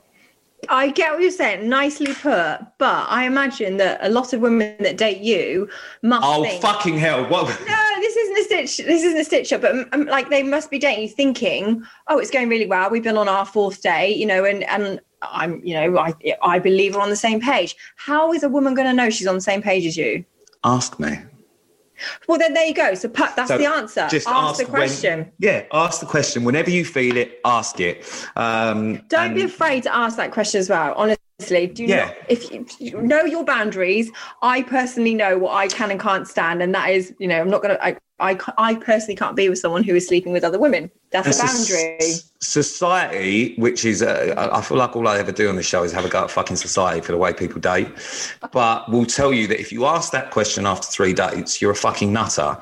I get what you're saying, nicely put, but I imagine that a lot of women that date you must oh think, fucking hell, what? No, this isn't a stitch this isn't a stitch up, but um, like they must be dating you thinking, oh, it's going really well, we've been on our fourth date, you know, and and I'm, you know, I I believe we're on the same page. How is a woman going to know she's on the same page as you? Ask me. Well, then there you go. So that's so the answer. Just ask, ask the question. When, yeah, ask the question. Whenever you feel it, ask it. Um, Don't and, be afraid to ask that question as well. Honestly, do yeah. not. If you, you know your boundaries, I personally know what I can and can't stand, and that is, you know, I'm not going to. I, I, I personally can't be with someone who is sleeping with other women. That's a boundary. Society, which is, uh, I feel like all I ever do on the show is have a go at fucking society for the way people date. But we'll tell you that if you ask that question after three dates, you're a fucking nutter.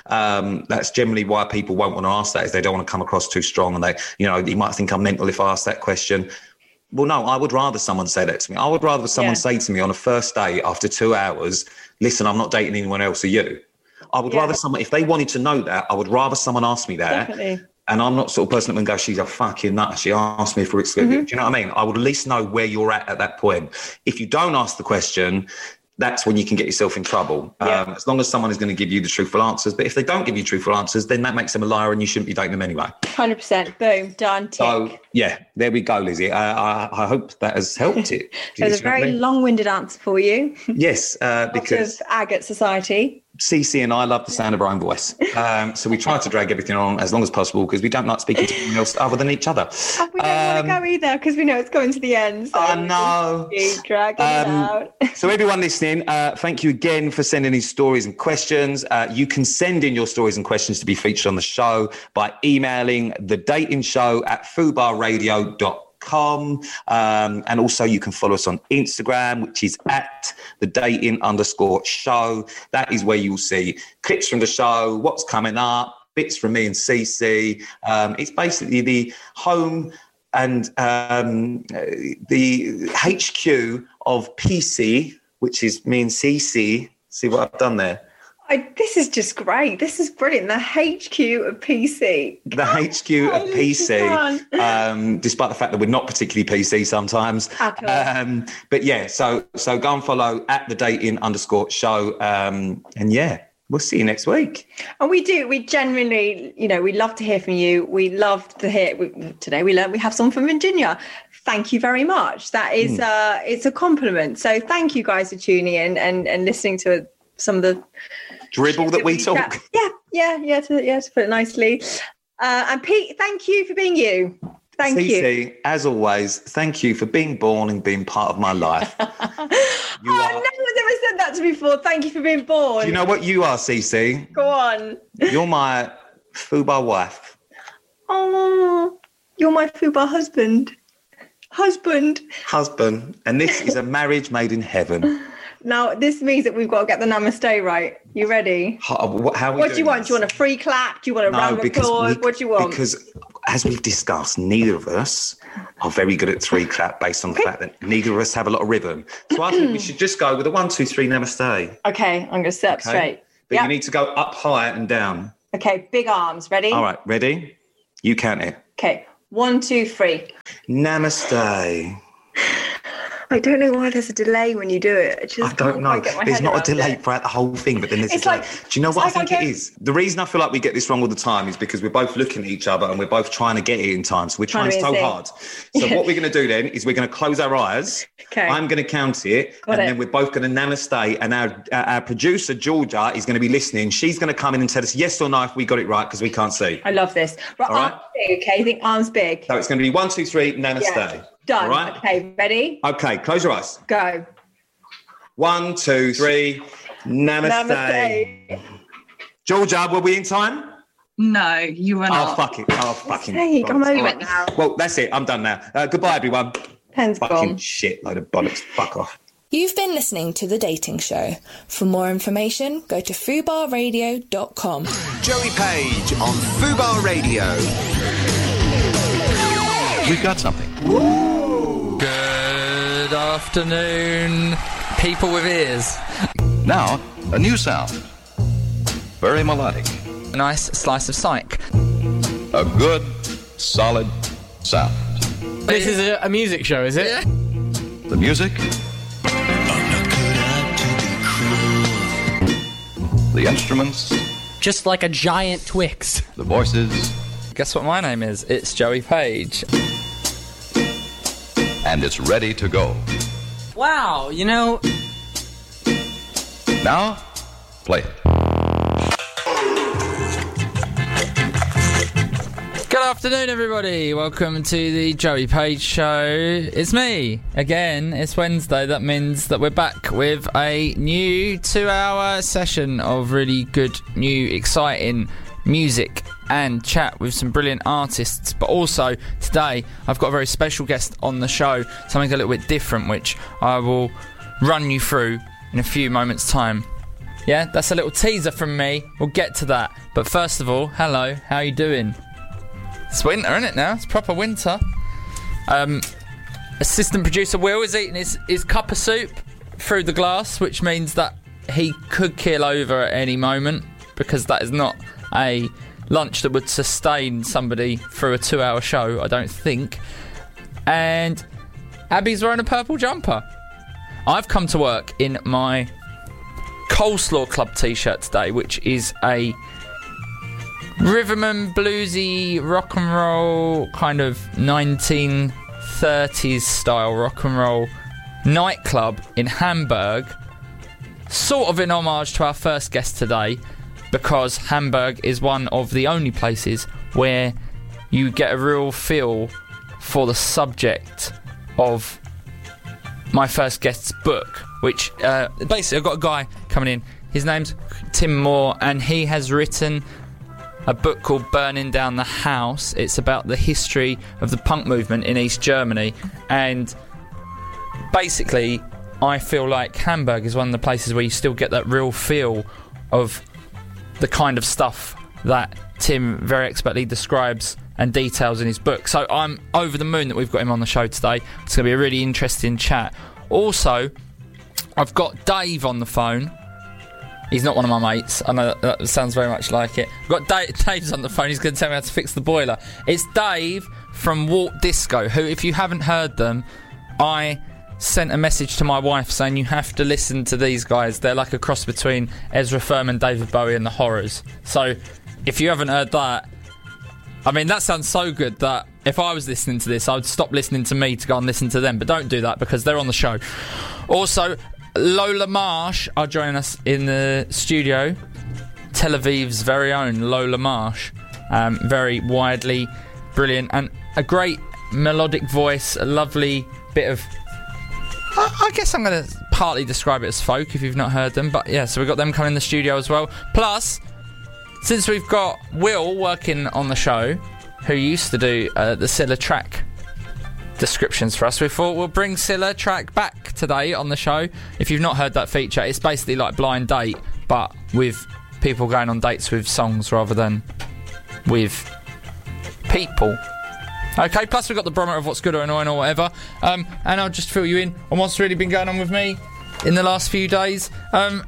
Um, that's generally why people won't want to ask that, is they don't want to come across too strong. And they, you know, you might think I'm mental if I ask that question. Well, no, I would rather someone say that to me. I would rather someone yeah. say to me on a first date after two hours, listen, I'm not dating anyone else, are you? I would yeah. rather someone, if they wanted to know that, I would rather someone ask me that. Definitely. And I'm not sort of person that would go, she's a fucking nut. She asked me for exclusive. Mm-hmm. Do you know what I mean? I would at least know where you're at at that point. If you don't ask the question, that's when you can get yourself in trouble. Yeah. Um, as long as someone is going to give you the truthful answers. But if they don't give you truthful answers, then that makes them a liar and you shouldn't be dating them anyway. one hundred percent. Boom. Done. Tick. So, yeah, there we go, Lizzie. I, I, I hope that has helped it. It was a very long-winded answer for you. Yes, uh, because... of agate society. Cece and I love the sound of our own voice. Um, so we try to drag everything on as long as possible because we don't like speaking to anyone else other than each other. And we don't um, want to go either because we know it's going to the end. So I know. Keep dragging um, it out. So everyone listening, uh, thank you again for sending these stories and questions. Uh, you can send in your stories and questions to be featured on the show by emailing the dating show at fubar radio dot com. Um, and also you can follow us on Instagram, which is at the dating underscore show. That is where you'll see clips from the show, what's coming up, bits from me and Cece. Um, it's basically the home and um, the H Q of P C, which is me and Cece. See what I've done there? I, this is just great. This is brilliant. The H Q of P C. The H Q of P C, um, despite the fact that we're not particularly P C sometimes. Um, but yeah, so so go and follow at the dating underscore show. Um, and yeah, we'll see you next week. And we do. We genuinely, you know, we love to hear from you. We love to hear. We, today we learned we have someone from Virginia. Thank you very much. That is, mm. uh, it's a compliment. So thank you guys for tuning in and, and listening to some of the dribble that we talk. Chat. Yeah, yeah, yeah, to, yeah, to put it nicely. Uh, and Pete, thank you for being you. Thank Cece, you. As always, thank you for being born and being part of my life. You oh, are... no one's ever said that to me before. Thank you for being born. Do you know what you are, Cece? Go on. You're my fubar wife. Oh, you're my fubar husband. Husband. Husband. And this is a marriage made in heaven. Now, this means that we've got to get the namaste right. You ready? How, how what do you want? This? Do you want a free clap? Do you want a no, round of applause? We, what do you want? Because, as we've discussed, neither of us are very good at three clap based on the fact that neither of us have a lot of rhythm. So I think we should just go with a one, two, three, namaste. Okay, I'm going to sit up Okay? straight. But Yep. you need to go up high and down. Okay, big arms. Ready? All right, ready? You count it. Okay, one, two, three. Namaste. I don't know why there's a delay when you do it. I, just I don't can't know. quite get my There's head not a around delay it. throughout the whole thing, but then there's It's a delay. like- Do you know it's what like I think I it don't- is? The reason I feel like we get this wrong all the time is because we're both looking at each other and we're both trying to get it in time. So we're trying, Trying to so be in hard. So Yeah. what we're going to do then is we're going to close our eyes. Okay. I'm going to count it. Got and it. then we're both going to namaste. And our, our, our producer, Georgia, is going to be listening. She's going to come in and tell us yes or no if we got it right because we can't see. I love this. Right, All right. arms big, okay? I think arms big. So it's going to be one, two, three, namaste. Yeah. Done. All right. Okay, ready? Okay, close your eyes. Go. One, two, three, namaste. Namaste. Georgia, were we in time? No, you were Oh, not. fuck it. Oh, fucking. Hey, I'm bollocks. over All it now. Well, that's it. I'm done now. Uh, goodbye, everyone. Pen's Fucking gone. shit. Load of bollocks. Fuck off. You've been listening to The Dating Show. For more information, go to fubar radio dot com. Joey Page on Fubar Radio. We've got something. Good afternoon, people with ears. Now, a new sound. Very melodic. A nice slice of psych. A good, solid sound. This is a, a music show, is it? Yeah. The music. The instruments. Just like a giant Twix. The voices. Guess what my name is? It's Joey Page. And it's ready to go. Wow, you know... Now, play it. Good afternoon, everybody. Welcome to the Joey Page Show. It's me again. It's Wednesday. That means that we're back with a new two-hour session of really good, new, exciting music and chat with some brilliant artists. But also today, I've got a very special guest on the show. Something a little bit different, which I will run you through in a few moments' time. Yeah, that's a little teaser from me. We'll get to that. But first of all, hello. How you doing? It's winter, isn't it now? It's proper winter. Um, assistant producer Will is eating his, his cup of soup through the glass, which means that he could keel over at any moment, because that is not a lunch that would sustain somebody through a two-hour show, I don't think. And Abby's wearing a purple jumper. I've come to work in my Coleslaw Club t-shirt today, which is a rhythm and bluesy rock and roll kind of nineteen thirties style rock and roll nightclub in Hamburg, sort of in homage to our first guest today, because Hamburg is one of the only places where you get a real feel for the subject of my first guest's book, which uh, basically I've got a guy coming in. His name's Tim Moore, and he has written a book called Burning Down the House. It's about the history of the punk movement in East Germany, and basically I feel like Hamburg is one of the places where you still get that real feel of the kind of stuff that Tim very expertly describes and details in his book. So I'm over the moon that we've got him on the show today. It's going to be a really interesting chat. Also, I've got Dave on the phone. He's not one of my mates. I know that, that sounds very much like it. I've got Dave, Dave's on the phone. He's going to tell me how to fix the boiler. It's Dave from Warp Disco, who, if you haven't heard them, I sent a message to my wife saying you have to listen to these guys. They're like a cross between Ezra Furman, David Bowie and the Horrors. So if you haven't heard that, I mean, that sounds so good that if I was listening to this, I would stop listening to me to go and listen to them. But don't do that, because they're on the show. Also, Lola Marsh are joining us in the studio. Tel Aviv's very own Lola Marsh. Um, very widely brilliant and a great melodic voice, a lovely bit of... I, I guess I'm going to partly describe it as folk if you've not heard them. But yeah, so we've got them coming in the studio as well. Plus, since we've got Will working on the show, who used to do uh, the Scylla track descriptions for us, we thought we'll bring Scylla track back today on the show. If you've not heard that feature, it's basically like Blind Date, but with people going on dates with songs rather than with people. Okay, plus we've got the barometer of what's good or annoying or whatever. Um, and I'll just fill you in on what's really been going on with me in the last few days. Um,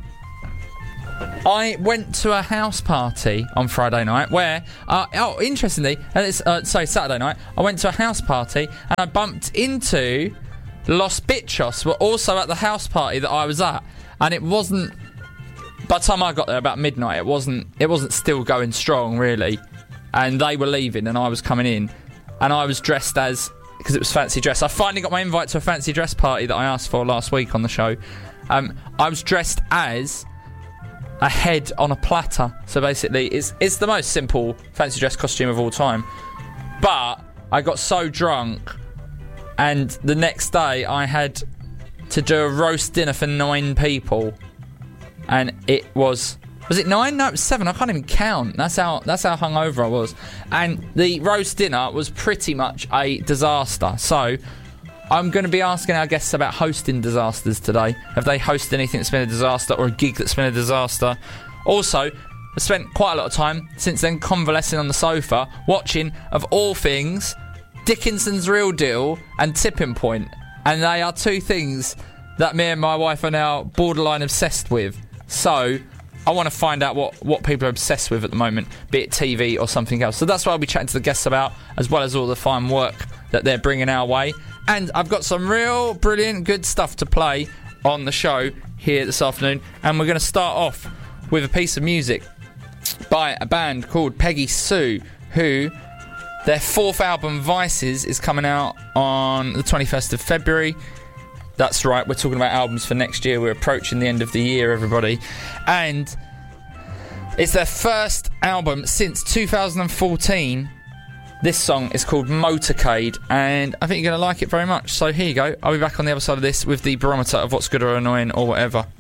I went to a house party on Friday night where, uh, oh, interestingly, and it's, uh, sorry, Saturday night, I went to a house party and I bumped into Los Bichos, were also at the house party that I was at. And it wasn't, by the time I got there about midnight, it wasn't, it wasn't still going strong, really. And they were leaving and I was coming in. And I was dressed as, because it was fancy dress. I finally got my invite to a fancy dress party that I asked for last week on the show. Um, I was dressed as a head on a platter. So basically, it's it's the most simple fancy dress costume of all time. But I got so drunk, and the next day I had to do a roast dinner for nine people, and it was. Was it nine? No, it was seven. I can't even count. That's how that's how hungover I was. And the roast dinner was pretty much a disaster. So I'm going to be asking our guests about hosting disasters today. Have they hosted anything that's been a disaster or a gig that's been a disaster? Also, I spent quite a lot of time since then convalescing on the sofa, watching, of all things, Dickinson's Real Deal and Tipping Point. And they are two things that me and my wife are now borderline obsessed with. So I want to find out what, what people are obsessed with at the moment, be it T V or something else. So that's what I'll be chatting to the guests about, as well as all the fine work that they're bringing our way. And I've got some real brilliant, good stuff to play on the show here this afternoon. And we're going to start off with a piece of music by a band called Peggy Sue, who their fourth album, Vices, is coming out on the twenty-first of February. That's right, we're talking about albums for next year. We're approaching the end of the year, everybody. And it's their first album since two thousand fourteen. This song is called Motorcade, and I think you're going to like it very much. So here you go. I'll be back on the other side of this with the barometer of what's good or annoying or whatever.